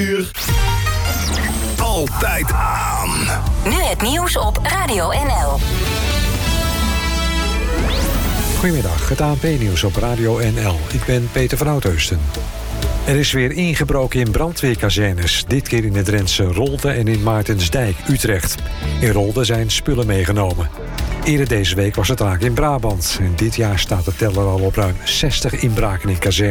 Uur. Altijd aan. Nu het nieuws op Radio NL. Goedemiddag, het ANP-nieuws op Radio NL. Ik ben Peter van Oudheusden. Er is weer ingebroken in brandweerkazernes. Dit keer in het Drentse Rolde en in Maartensdijk, Utrecht. In Rolde zijn spullen meegenomen. Eerder deze week was het raak in Brabant. En dit jaar staat de teller al op ruim 60 inbraken in kazernes.